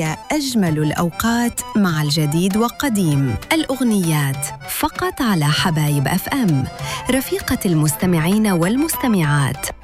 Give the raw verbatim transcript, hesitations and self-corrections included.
هي أجمل الأوقات مع الجديد وقديم. الأغنيات فقط على حبايب أف أم، رفيقة المستمعين والمستمعات.